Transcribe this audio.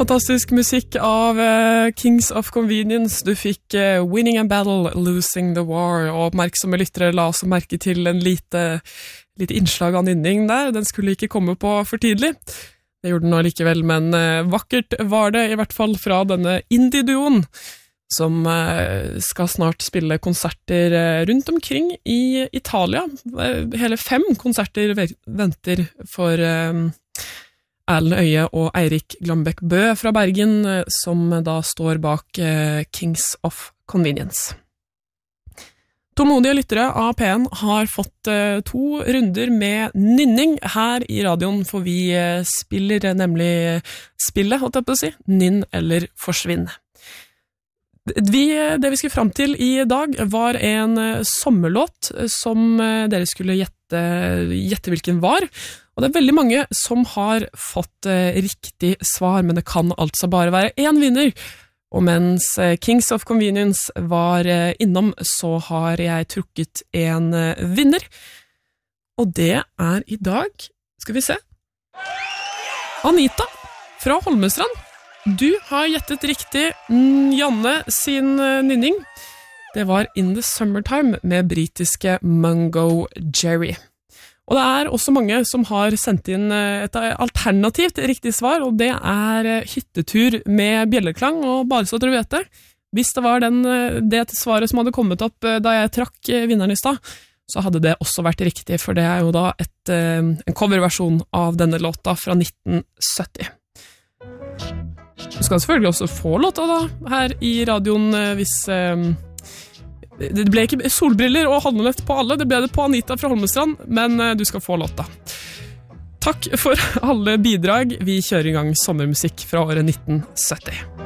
fantastisk musikk av Kings of Convenience. Du fikk Winning a Battle, Losing the War, og oppmerksomme lyttere la også merke til en lite innslag av nynning der. Den skulle ikke komme på for tidlig. Det gjorde den allikevel, men vakkert var det i hvert fall fra denne indie-duoen, som skal snart spille konserter rundt omkring i Italia. Hele 5 konserter venter for Erlend Øye og Eirik Glambæk Bø fra Bergen, som da står bak Kings of Convenience. Tålmodige lyttere av P1 har fått 2 runder med nynning her i radioen, for vi spiller nemlig spillet, holdt jeg på å si, Nynn eller forsvinn. Det vi skulle fram til i dag var en sommerlåt som dere skulle gjette hvilken var, og det veldig mange som har fått riktig svar, men det kan altså bare være en vinner. Og mens Kings of Convenience var innom, så har jeg trukket en vinner. Og det er i dag, skal vi se, Anita fra Holmestrand. Du har gjettet riktig Janne sin nynning. Det var In the Summertime med britiske Mungo Jerry. Og det er også mange som har sendt inn et alternativt riktig svar, og det er hyttetur med bjelleklang, og bare så dere vet det, hvis det var det svaret som hadde kommet opp da jeg trakk vinneren i stad, så hadde det også vært riktig, for det er jo da en coverversjon av denne låta fra 1970. Du skal selvfølgelig også få låta da, her i radioen, hvis det ble ikke solbriller og handlenett på alle, det ble det på Anita fra Holmestrand, men du skal få låta. Takk for alle bidrag. Vi kjører i gang sommermusikk fra året 1970.